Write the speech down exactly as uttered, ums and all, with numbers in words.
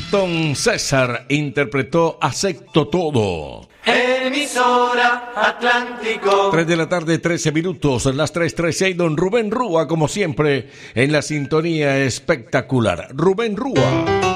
Milton César interpretó Acepto Todo. Emisora Atlántico. tres de la tarde, trece minutos, las tres trece, don Rubén Rúa, como siempre, en la sintonía espectacular. Rubén Rúa.